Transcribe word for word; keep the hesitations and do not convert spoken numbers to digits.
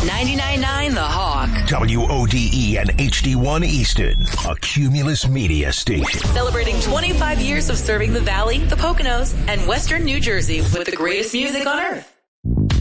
ninety-nine point nine The Hawk. W O D E and H D one Easton, a Cumulus media station. Celebrating twenty-five years of serving the Valley, the Poconos, and Western New Jersey with the greatest music on earth.